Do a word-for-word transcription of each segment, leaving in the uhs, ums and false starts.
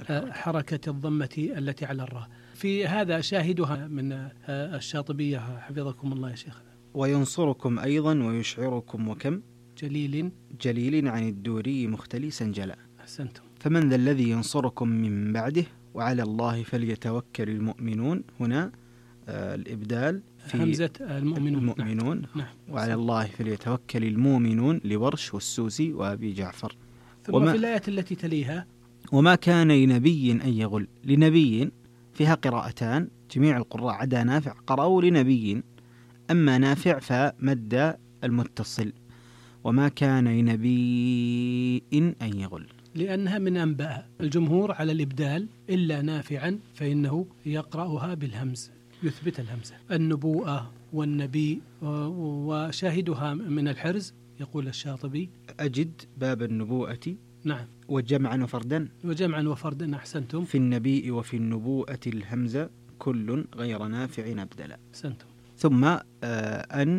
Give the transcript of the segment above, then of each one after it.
حركة الضمة التي على الراء. في هذا شاهدها من الشاطبية حفظكم الله يا شيخنا. وينصركم أيضا ويشعركم وكم جليل جليل عن الدوري مختلسا جلا. أحسنتم. فمن ذا الذي ينصركم من بعده وعلى الله فليتوكل المؤمنون. هنا آه الإبدال في همزة المؤمنون, المؤمنون. نعم. وعلى الله فليتوكل المؤمنون لورش والسوسي وأبي جعفر. ثم في الآية التي تليها وما كان لنبي أن يغل. لنبي فيها قراءتان، جميع القراء عدا نافع قرأوا لنبي، أما نافع فمد المتصل. وما كان لنبي أن يغل لأنها من أنباء. الجمهور على الإبدال إلا نافعا فإنه يقرأها بالهمز يثبت الهمزة. النبوءة والنبي وشاهدها من الحرز يقول الشاطبي أجد باب النبوءة نعم وجمعا وفردا وجمعا وفردا. أحسنتم. في النبي وفي النبوءة الهمزة كل غير نافع أبدلا. أحسنتم. ثم آه أن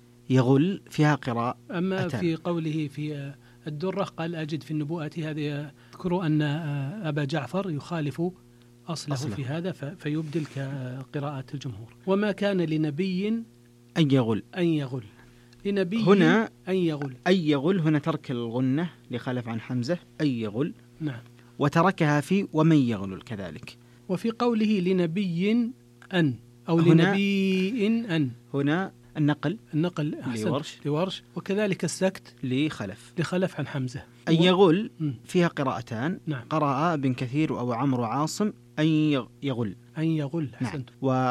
يغل فيها قراءة. أما أتان. في قوله في الدرة قال أجد في النبوءة هذه يذكر أن أبا جعفر يخالف أصله, أصله. في هذا فيبدل كقراءة الجمهور. وما كان لنبي أن يغل أن يغل لنبي هنا أن يغل أن يغل هنا ترك الغنة لخلف عن حمزة أن يغل. نعم. وتركها في ومن يغل كذلك. وفي قوله لنبي أن أو لنبي أن هنا النقل النقل لورش لورش وكذلك السكت لخلف لخلف عن حمزة. أن يغل فيها قراءتان. نعم. قرأ بن كثير أو عمرو عاصم أن يغل أن يغل. نعم.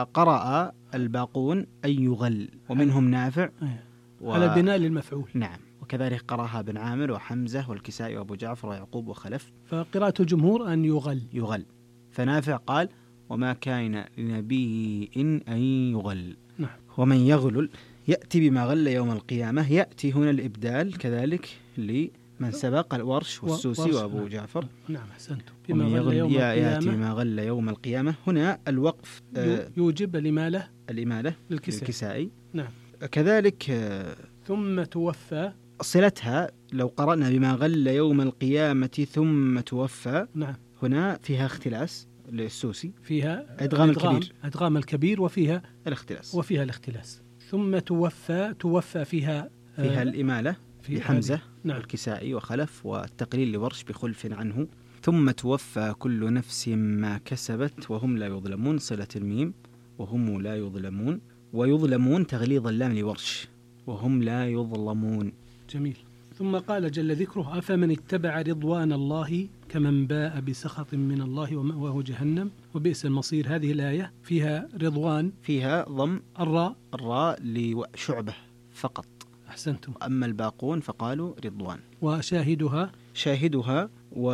وقرأ الباقون أن يغل ومنهم نافع و... على البناء للمفعول. نعم. وكذلك قرأها بن عامر وحمزة والكسائي وأبو جعفر ويعقوب وخلف. فقراءة الجمهور أن يغل يغل. فنافع قال وما كان لنبي أن يغل. نعم. ومن يغلل يأتي بما غل يوم القيامة. يأتي هنا الإبدال كذلك لمن سبق الورش والسوسي و... وأبو جعفر. نعم أحسنتم. بما غل يوم يأتي بما غل يوم القيامة. هنا الوقف آه يوجب الإمالة الإمالة للكسائي. للكسائي. نعم. كذلك آه ثم توفى صلتها لو قرأنا بما غل يوم القيامة ثم توفى. نعم. هنا فيها اختلاس للسوسي. فيها أدغام الكبير أدغام الكبير وفيها الاختلاس وفيها الاختلاس. ثم توفى توفى فيها فيها آه الإمالة في حمزة. نعم. والكسائي وخلف والتقليل لورش بخلف عنه. ثم توفى كل نفس ما كسبت وهم لا يظلمون. صلة الميم وهم لا يظلمون. ويظلمون تغليظ اللام لورش وهم لا يظلمون. جميل. ثم قال جل ذكره أفمن اتبع رضوان الله كمن باء بسخط من الله ومأواه جهنم وبئس المصير. هذه الآية فيها رضوان فيها ضم الراء الراء لشعبة فقط. أحسنتم. أما الباقون فقالوا رضوان. وشاهدها شاهدها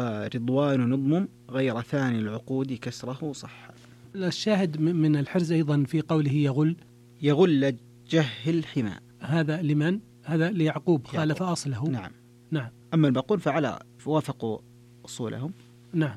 ورضوان نضم غير ثاني العقود كسره صح. الشاهد من الحرز أيضا في قوله يغل يغل جهل حماء. هذا لمن؟ هذا ليعقوب خالف أصله. نعم. نعم. أما الباقون فعلى وافقوا أصولهم. نعم.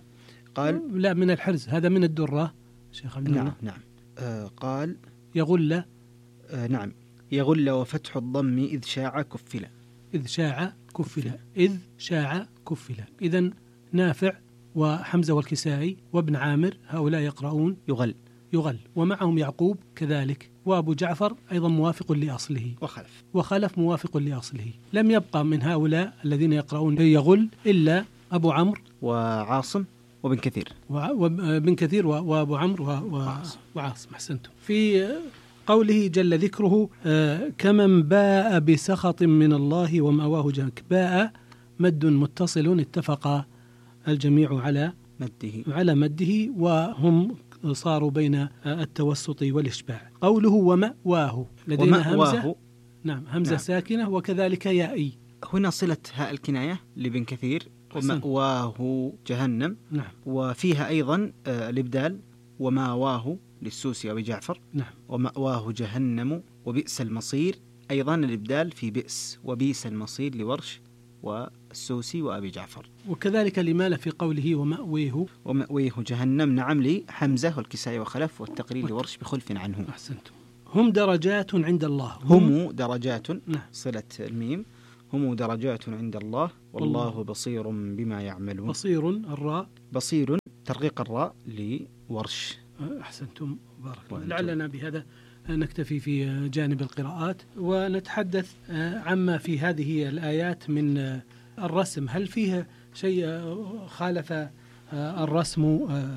قال لا من الحرز هذا من الدرة شيخ عبد الله. نعم نعم. آه قال يغل آه نعم يغل وفتح الضم إذ شاع كفلا. إذ شاع كفلا. إذ شاع كفلا. إذن نافع وحمزة والكسائي وابن عامر هؤلاء يقرؤون يغل يغل ومعهم يعقوب كذلك وأبو جعفر أيضا موافق لأصله وخلف وخلف موافق لأصله. لم يبقى من هؤلاء الذين يقرؤون يغل إلا أبو عمرو وعاصم وابن كثير وابن كثير وأبو عمرو وعاصم. أحسنتم. في قوله جل ذكره كمن باء بسخط من الله ومأواه جهنم. باء مد متصل اتفق الجميع على مده على مده وهم صاروا بين التوسط والإشباع. قوله ومأواه لدينا همزة. نعم همزة نعم. ساكنة وكذلك يائي. هنا صلة هاء الكناية لابن كثير ومأواه جهنم. نعم. وفيها أيضا الإبدال ومأواه للسوسي وأبي جعفر. نعم. ومأواه جهنم وبئس المصير أيضا الإبدال في بئس وبئس المصير لورش والسوسي وأبي جعفر. وكذلك لمال في قوله ومأويه ومأويه جهنم نعم لي حمزة والكسائي وخلف والتقليل لورش بخلف عنه. أحسنتم. هم درجات عند الله. هم, هم درجات نعم. صلة الميم هم درجات عند الله والله بصير بما يعملون. بصير الراء بصير ترقيق الراء لورش. أحسنتم بارك الله. لعلنا بهذا نكتفي في جانب القراءات ونتحدث عما في هذه الآيات من الرسم. هل فيها شيء خالف الرسم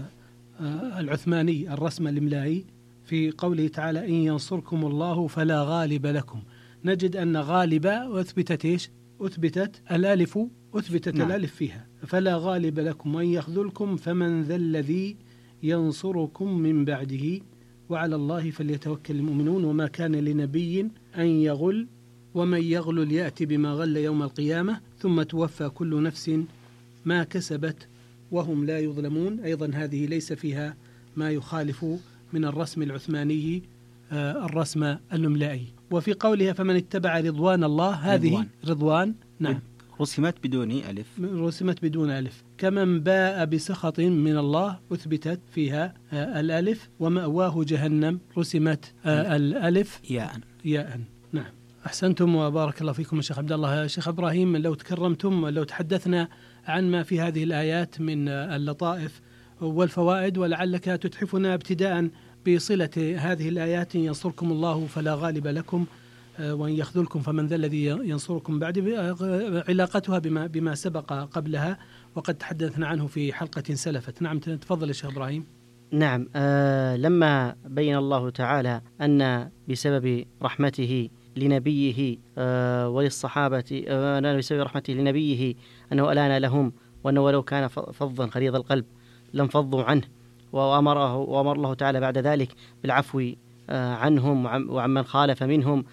العثماني الرسم الإملائي في قوله تعالى إن ينصركم الله فلا غالب لكم؟ نجد أن غالب أثبتت إيش؟ أثبتت الألف أثبتت نعم. الألف فيها فلا غالب لكم وإن يخذلكم فمن ذا الذي ينصركم من بعده وعلى الله فليتوكل المؤمنون وما كان لنبي أن يغل ومن يغل يأتي بما غل يوم القيامة ثم توفى كل نفس ما كسبت وهم لا يظلمون. أيضا هذه ليس فيها ما يخالف من الرسم العثماني آه الرسم الإملائي. وفي قولها فمن اتبع رضوان الله هذه رضوان, رضوان نعم رسمت بدون ألف رسمت بدون ألف. كمن باء بسخط من الله أثبتت فيها آه الألف ومأواه جهنم رسمت آه الألف ياء ياء نعم. أحسنتم وبارك الله فيكم الشيخ عبد الله. شيخ إبراهيم لو تكرمتم لو تحدثنا عن ما في هذه الآيات من اللطائف والفوائد ولعلك تتحفنا ابتداء بصلة هذه الآيات ينصركم الله فلا غالب لكم وإن يخذلكم فمن ذا الذي ينصركم بعد علاقتها بما بما سبق قبلها وقد تحدثنا عنه في حلقة سلفت. نعم تفضل يا شيخ إبراهيم. نعم آه لما بين الله تعالى أن بسبب رحمته لنبيه آه وللصحابة آه بسبب رحمته لنبيه أنه ألان لهم وأنه ولو كان فظا غليظ القلب لم فضوا عنه وأمره وأمر الله تعالى بعد ذلك بالعفو آه عنهم وعمن خالف منهم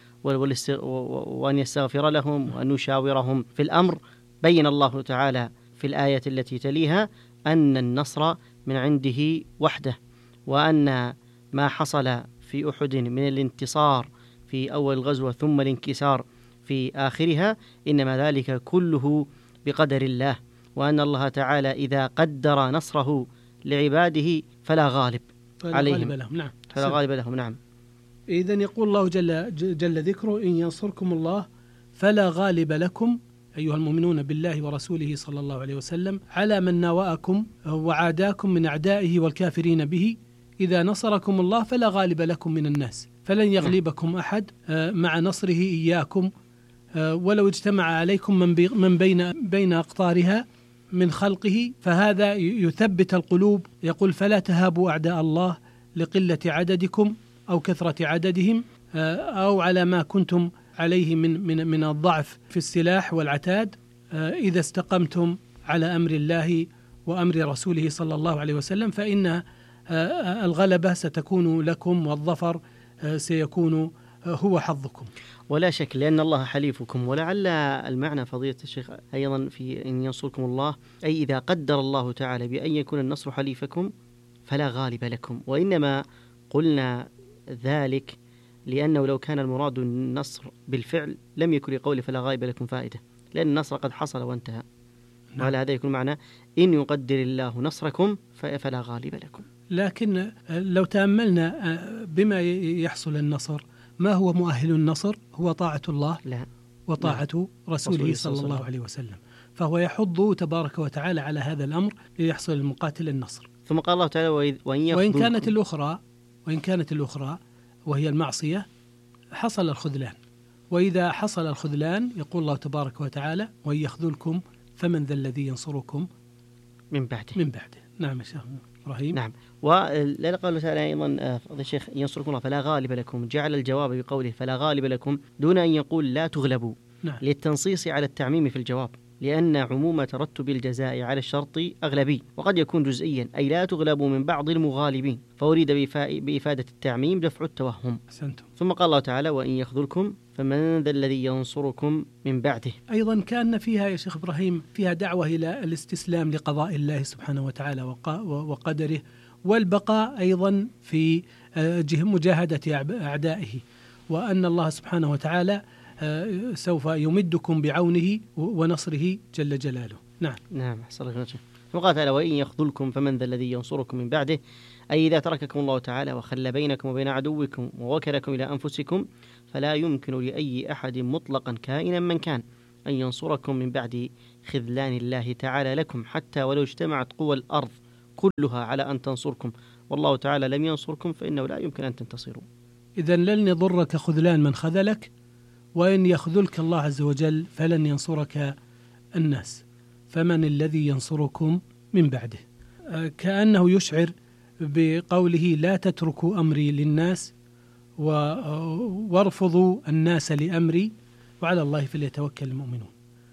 وأن يستغفر لهم وأن يشاورهم في الأمر. بين الله تعالى في الآية التي تليها أن النصر من عنده وحده وأن ما حصل في أحد من الانتصار في أول الغزوة ثم الانكسار في آخرها إنما ذلك كله بقدر الله وأن الله تعالى إذا قدر نصره لعباده فلا غالب فلا عليهم غالب لهم. نعم. فلا غالب لهم. نعم. إذن يقول الله جل, جل ذكره إن ينصركم الله فلا غالب لكم أيها المؤمنون بالله ورسوله صلى الله عليه وسلم على من ناوأكم وعاداكم من أعدائه والكافرين به. إذا نصركم الله فلا غالب لكم من الناس فلن يغلبكم أحد مع نصره إياكم ولو اجتمع عليكم من بين بين أقطارها من خلقه. فهذا يثبت القلوب. يقول فلا تهابوا أعداء الله لقلة عددكم أو كثرة عددهم أو على ما كنتم عليه من من من الضعف في السلاح والعتاد إذا استقمتم على أمر الله وأمر رسوله صلى الله عليه وسلم فإن الغلبة ستكون لكم والظفر سيكون هو حظكم. ولا شك لأن الله حليفكم. ولعل المعنى فضيلة الشيخ أيضا في إن ينصركم الله أي إذا قدر الله تعالى بأن يكون النصر حليفكم فلا غالب لكم. وإنما قلنا ذلك لأنه لو كان المراد النصر بالفعل لم يكن لقول فلا غالب لكم فائدة لأن النصر قد حصل وانتهى. نعم. وعلى هذا يكون معنى إن يقدر الله نصركم فلا غالب لكم. لكن لو تأملنا بما يحصل النصر ما هو مؤهل النصر؟ هو طاعة الله لا. وطاعة لا. رسوله صلى الله عليه وسلم. فهو يحض تبارك وتعالى على هذا الأمر ليحصل المقاتل النصر. ثم قال الله تعالى وإن, وإن كانت الأخرى وإن كانت الأخرى وهي المعصية حصل الخذلان. وإذا حصل الخذلان يقول الله تبارك وتعالى وإن يخذلكم فمن ذا الذي ينصركم من بعده من بعده. نعم يا شيخ إبراهيم. نعم. ولا قال تعالى أيضا الشيخ ينصركم الله فلا غالب لكم جعل الجواب بقوله فلا غالب لكم دون أن يقول لا تغلبوا. نعم. للتنصيص على التعميم في الجواب لأن عموم ترتب الجزاء على الشرط أغلبي وقد يكون جزئيا أي لا تغلبوا من بعض المغالبين فأريد بإفادة التعميم دفع التوهم. أحسنتم. ثم قال الله تعالى وإن يخذلكم فمن ذا الذي ينصركم من بعده. أيضا كان فيها يا شيخ إبراهيم فيها دعوة إلى الاستسلام لقضاء الله سبحانه وتعالى وقدره والبقاء أيضا في مجاهدة أعدائه وأن الله سبحانه وتعالى سوف يمدكم بعونه ونصره جل جلاله. نعم. نعم. أحسن الله. وقال تعالى وإن يخذلكم فمن ذا الذي ينصركم من بعده أي إذا ترككم الله تعالى وخلى بينكم وبين عدوكم ووكلكم إلى أنفسكم فلا يمكن لأي أحد مطلقا كائنا من كان أن ينصركم من بعد خذلان الله تعالى لكم حتى ولو اجتمعت قوى الأرض كلها على أن تنصركم والله تعالى لم ينصركم فإنه لا يمكن أن تنتصروا. إذن لن يضرك خذلان من خذلك، وإن يخذلك الله عز وجل فلن ينصرك الناس، فمن الذي ينصركم من بعده؟ كأنه يشعر بقوله لا تتركوا أمري للناس وارفضوا الناس لأمري وعلى الله فليتوكل المؤمنون.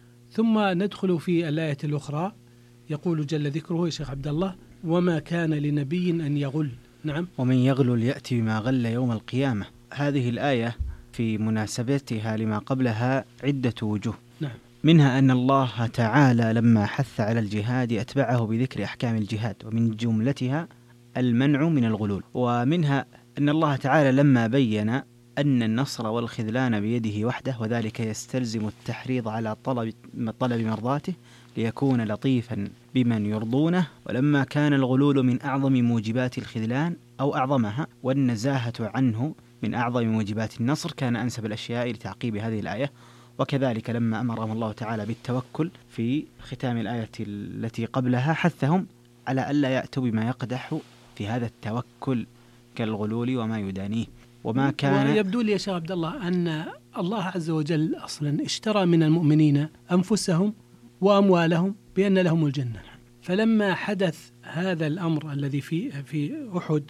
ثم ندخل في الآية الأخرى، يقول جل ذكره يا شيخ عبد الله: وما كان لنبي أن يغل. نعم. ومن يغل يأتي بما غل يوم القيامة. هذه الآية في مناسبتها لما قبلها عدة وجوه. نعم. منها أن الله تعالى لما حث على الجهاد أتبعه بذكر أحكام الجهاد، ومن جملتها المنع من الغلول. ومنها أن الله تعالى لما بين أن النصر والخذلان بيده وحده، وذلك يستلزم التحريض على طلب طلب مرضاته ليكون لطيفا بمن يرضونه، ولما كان الغلول من أعظم موجبات الخذلان أو أعظمها، والنزاهة عنه من أعظم موجبات النصر، كان أنسب الأشياء لتعقيب هذه الآية. وكذلك لما أمرهم الله تعالى بالتوكل في ختام الآية التي قبلها حثهم على ألا يأتوا بما يقدح في هذا التوكل كالغلول وما يدانيه. وما كان ويبدو لي يا شيخ عبد الله أن الله عز وجل أصلا اشترى من المؤمنين أنفسهم وأموالهم بأن لهم الجنة، فلما حدث هذا الأمر الذي في في أحد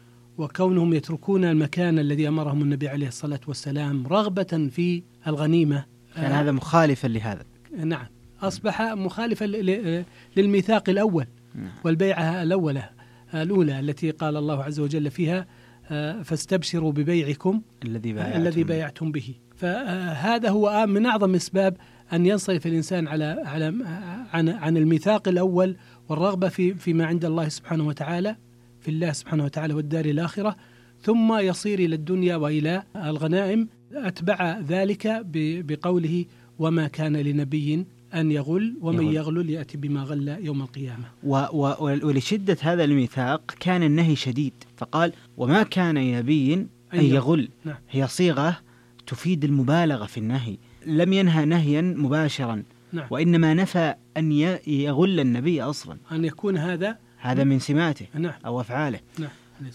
وكونهم يتركون المكان الذي أمرهم النبي عليه الصلاة والسلام رغبة في الغنيمة، كان هذا مخالفا لهذا. نعم، أصبح مخالفا للميثاق الأول والبيعة الأولى الأولى التي قال الله عز وجل فيها فاستبشروا ببيعكم الذي بايعتم, الذي بايعتم به. فهذا هو من أعظم أسباب أن ينصرف الإنسان على على عن عن الميثاق الأول والرغبة في فيما عند الله سبحانه وتعالى، في الله سبحانه وتعالى والدار الآخرة، ثم يصير إلى الدنيا وإلى الغنائم. أتبع ذلك بقوله وما كان لنبي أن يغل ومن يغل, يغل يأتي بما غل يوم القيامة. و و ولشدة هذا الميثاق كان النهي شديد، فقال وما كان لنبي أن يغل. نعم. هي صيغة تفيد المبالغة في النهي، لم ينهى نهيا مباشرا. نعم. وإنما نفى أن يغل النبي أصلا، أن يكون هذا هذا من سماته. نعم. أو أفعاله. نعم.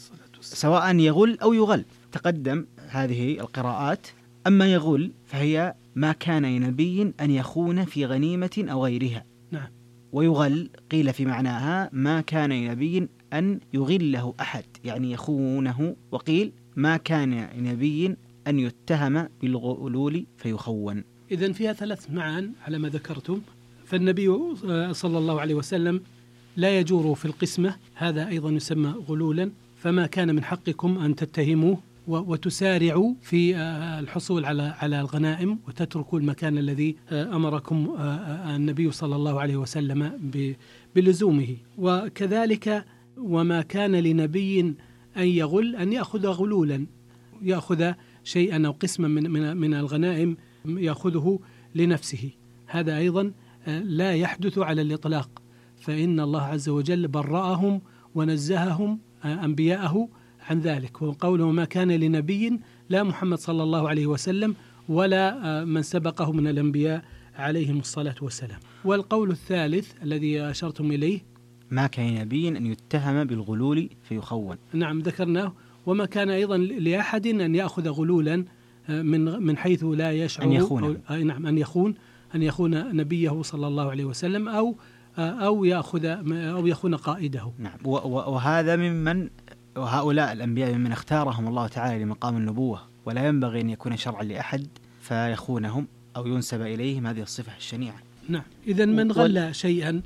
سواء يغل أو يغل. تقدم هذه القراءات. أما يغل فهي ما كان لنبي أن يخون في غنيمة أو غيرها. نعم. ويغل قيل في معناها ما كان لنبي أن يغله أحد، يعني يخونه. وقيل ما كان لنبي أن يتهم بالغلول فيخون. إذن فيها ثلاث معان على ما ذكرتم. فالنبي صلى الله عليه وسلم لا يجور في القسمة، هذا أيضا يسمى غلولا. فما كان من حقكم أن تتهموه وتسارعوا في الحصول على على الغنائم وتتركوا المكان الذي أمركم النبي صلى الله عليه وسلم بلزومه. وكذلك وما كان لنبي أن يغل أن يأخذ غلولا، يأخذ شيئا أو قسما من من من الغنائم يأخذه لنفسه، هذا أيضا لا يحدث على الإطلاق، فإن الله عز وجل برأهم ونزههم أنبياءه عن ذلك. وقوله ما كان لنبي لا محمد صلى الله عليه وسلم ولا من سبقه من الأنبياء عليهم الصلاة والسلام. والقول الثالث الذي أشرتم إليه ما كان لنبي أن يتهم بالغلول فيخون. نعم ذكرناه. وما كان أيضا لأحد أن يأخذ غلولا من من حيث لا يشعر أن يخون. أو نعم أن يخون أن يخون نبيه صلى الله عليه وسلم أو أو يأخذ أو يخون قائده. نعم. وهذا ممن وهؤلاء الأنبياء ممن اختارهم الله تعالى لمقام النبوة، ولا ينبغي أن يكون شرعا لأحد فيخونهم أو ينسب إليهم هذه الصفة الشنيعة. نعم. إذن من غل شيئا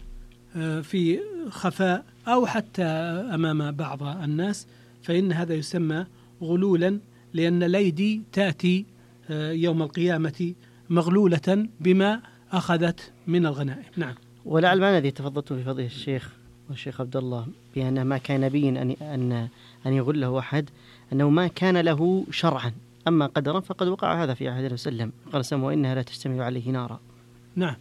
في خفاء أو حتى أمام بعض الناس فإن هذا يسمى غلولا، لأن الأيدي تأتي يوم القيامة مغلولة بما أخذت من الغنائم. نعم. ولعل المعنى الذي تفضلتم بفضله الشيخ والشيخ عبد الله بأن ما كان نبي أن أن أن يغله أحد، أنه ما كان له شرعا، أما قدرا فقد وقع هذا في عهد وسلم، قال سموا إنها لا تشتمل عليه نارا. نعم.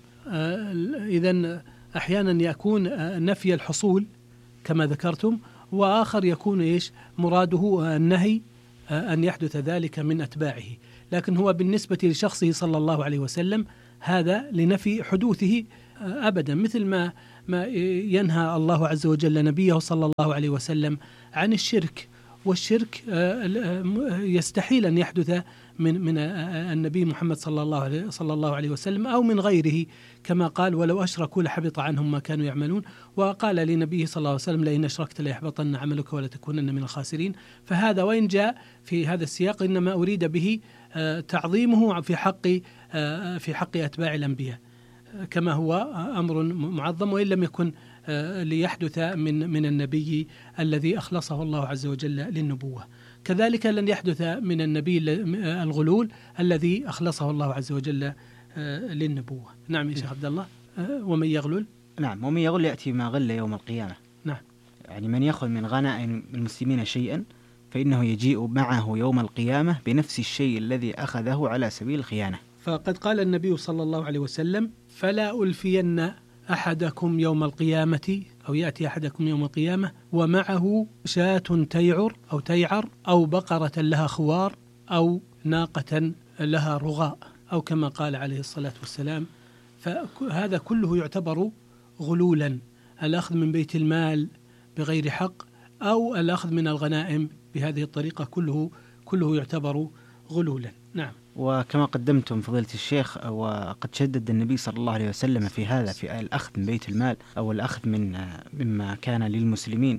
إذن أحيانا يكون نفي الحصول كما ذكرتم، وآخر يكون إيش مراده النهي أن يحدث ذلك من أتباعه، لكن هو بالنسبة لشخصه صلى الله عليه وسلم هذا لنفي حدوثه أبدا، مثل ما ما ينهى الله عز وجل نبيه صلى الله عليه وسلم عن الشرك، والشرك يستحيل أن يحدث من من النبي محمد صلى الله عليه صلى الله عليه وسلم أو من غيره، كما قال ولو أشركوا لحبط عنهم ما كانوا يعملون، وقال لنبيه صلى الله عليه وسلم لئن أشركت ليحبطن عملك ولتكونن من الخاسرين. فهذا وإن جاء في هذا السياق إنما أريد به تعظيمه في حق في حق أتباع الأنبياء كما هو أمر معظم، وإن لم يكن ليحدث من من النبي الذي أخلصه الله عز وجل للنبوة. كذلك لن يحدث من النبي الغلول الذي أخلصه الله عز وجل للنبوة. نعم يا شيخ عبد الله. ومن يغلل نعم ومن يغلل يأتي ما غل يوم القيامة. نعم يعني من يأخذ من غنائم المسلمين شيئا فإنه يجيء معه يوم القيامة بنفس الشيء الذي أخذه على سبيل الخيانة. فقد قال النبي صلى الله عليه وسلم فلا ألفين أحدكم يوم القيامة أو يأتي أحدكم يوم القيامة ومعه شاة تيعر أو تيعر أو بقرة لها خوار أو ناقة لها رغاء أو كما قال عليه الصلاة والسلام. فهذا كله يعتبر غلولا، الأخذ من بيت المال بغير حق أو الأخذ من الغنائم بهذه الطريقة كله كله يعتبر غلولا. نعم. وكما قدمتم فضيلة الشيخ وقد شدد النبي صلى الله عليه وسلم في هذا في الأخذ من بيت المال أو الأخذ من مما كان للمسلمين.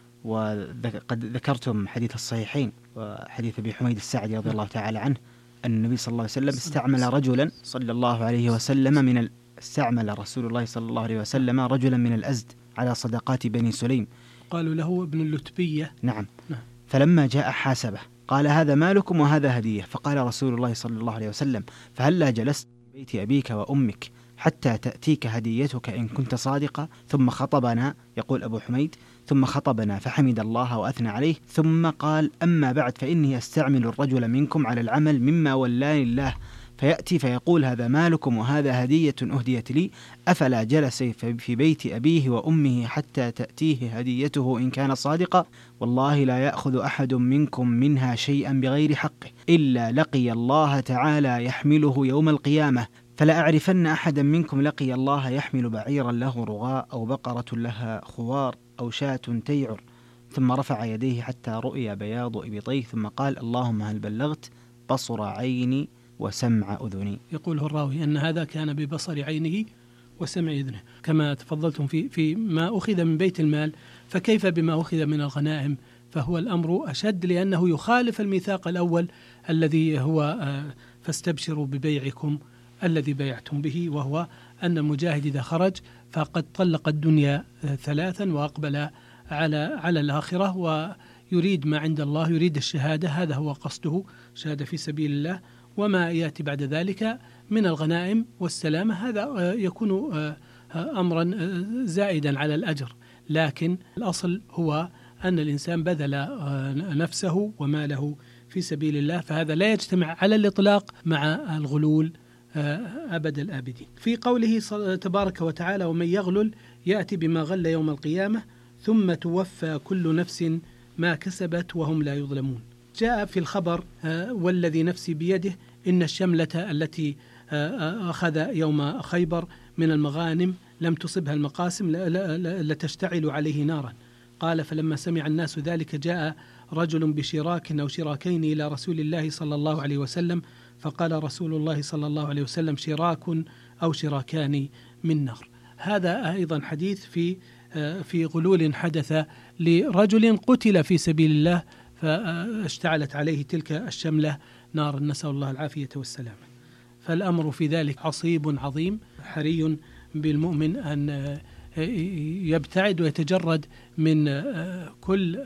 وقد ذكرتم حديث الصحيحين وحديث أبي حميد الساعدي رضي الله تعالى عنه أن النبي صلى الله عليه وسلم استعمل رجلا صلى الله عليه وسلم من استعمل رسول الله صلى الله عليه وسلم رجلا من الأزد على صدقات بني سليم، قالوا له ابن اللتبية. نعم. نعم. فلما جاء حاسبه قال هذا مالكم وهذا هدية، فقال رسول الله صلى الله عليه وسلم فهلا جلست في بيت أبيك وأمك حتى تأتيك هديتك إن كنت صادقا؟ ثم خطبنا، يقول أبو حميد، ثم خطبنا فحمد الله وأثنى عليه ثم قال أما بعد فإني أستعمل الرجل منكم على العمل مما ولاني الله، فيأتي فيقول هذا مالكم وهذا هدية أهديت لي، أفلا جلس في بيت أبيه وأمه حتى تأتيه هديته إن كان صادقا؟ والله لا يأخذ أحد منكم منها شيئا بغير حقه إلا لقي الله تعالى يحمله يوم القيامة، فلا أعرفن أحدا منكم لقي الله يحمل بعيرا له رغاء أو بقرة لها خوار أو شاة تيعر. ثم رفع يديه حتى رؤي بياض إبطيه ثم قال اللهم هل بلغت؟ بصر عيني وسمع أذني. يقوله الراوي أن هذا كان ببصر عينه وسمع أذنه. كما تفضلتم في في ما أخذ من بيت المال، فكيف بما أخذ من الغنائم؟ فهو الأمر أشد لأنه يخالف الميثاق الأول الذي هو فاستبشروا ببيعكم الذي بيعتم به، وهو أن المجاهد إذا خرج فقد طلق الدنيا ثلاثا وأقبل على على الآخرة ويريد ما عند الله، يريد الشهادة، هذا هو قصده، شهادة في سبيل الله، وما يأتي بعد ذلك من الغنائم والسلامة هذا يكون أمرا زائدا على الأجر. لكن الأصل هو أن الإنسان بذل نفسه وماله في سبيل الله، فهذا لا يجتمع على الإطلاق مع الغلول أبد الآبدين. في قوله تبارك وتعالى ومن يغلل يأتي بما غل يوم القيامة ثم توفى كل نفس ما كسبت وهم لا يظلمون. جاء في الخبر والذي نفسي بيده إن الشملة التي أخذ يوم خيبر من المغانم لم تصبها المقاسم لتشتعل عليه نارا. قال فلما سمع الناس ذلك جاء رجل بشراك أو شراكين إلى رسول الله صلى الله عليه وسلم فقال رسول الله صلى الله عليه وسلم شراك أو شراكان من نار. هذا أيضا حديث في في غلول حدث لرجل قتل في سبيل الله فاشتعلت عليه تلك الشملة نار، نسأل الله العافية والسلامة. فالأمر في ذلك عصيب عظيم، حري بالمؤمن أن يبتعد ويتجرد من كل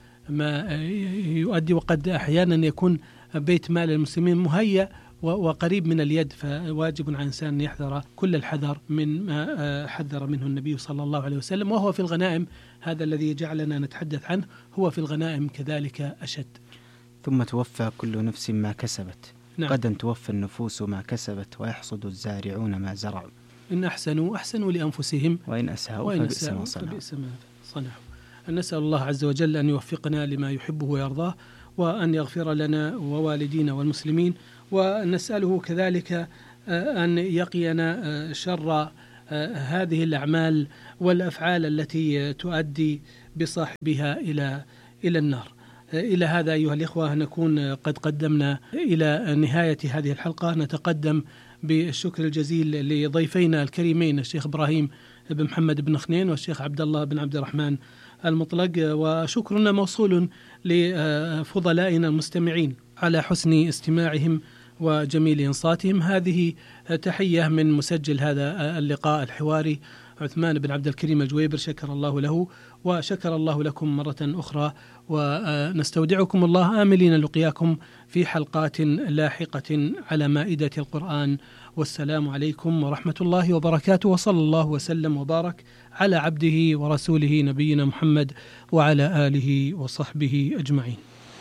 ما يؤدي، وقد أحيانا يكون بيت مال المسلمين مهيأ وقريب من اليد، فواجب على الإنسان أن يحذر كل الحذر من ما حذر منه النبي صلى الله عليه وسلم. وهو في الغنائم، هذا الذي جعلنا نتحدث عنه، هو في الغنائم كذلك أشد. ثم توفى كل نفس ما كسبت. نعم. غدا توفى النفوس ما كسبت ويحصد الزارعون ما زرعوا. إن أحسنوا أحسنوا لأنفسهم وإن أساءوا فبئس ما صنعوا. صنعوا. نسأل الله عز وجل أن يوفقنا لما يحبه ويرضاه، وأن يغفر لنا ووالدينا والمسلمين، ونسأله كذلك أن يقينا شر هذه الأعمال والأفعال التي تؤدي بصاحبها إلى إلى النار. إلى هذا أيها الإخوة نكون قد قدمنا إلى نهاية هذه الحلقة. نتقدم بالشكر الجزيل لضيفينا الكريمين الشيخ إبراهيم بن محمد بن خنين والشيخ عبد الله بن عبد الرحمن المطلق، وشكرنا موصول لفضلائنا المستمعين على حسن استماعهم وجميل إنصاتهم. هذه تحية من مسجل هذا اللقاء الحواري عثمان بن عبد الكريم الجويبر، شكر الله له وشكر الله لكم مرة أخرى، ونستودعكم الله آملين لقياكم في حلقات لاحقة على مائدة القرآن. والسلام عليكم ورحمة الله وبركاته، وصلى الله وسلم وبارك على عبده ورسوله نبينا محمد وعلى آله وصحبه أجمعين.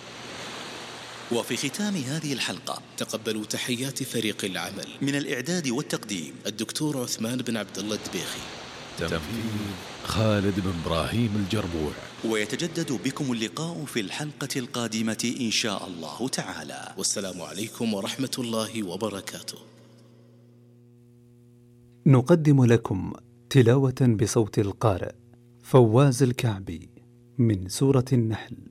وفي ختام هذه الحلقة تقبلوا تحيات فريق العمل. من الإعداد والتقديم الدكتور عثمان بن عبد الله الدبيخي، تنفيذ خالد بن إبراهيم الجربوع. ويتجدد بكم اللقاء في الحلقة القادمة إن شاء الله تعالى، والسلام عليكم ورحمة الله وبركاته. نقدم لكم تلاوة بصوت القارئ فواز الكعبي من سورة النحل.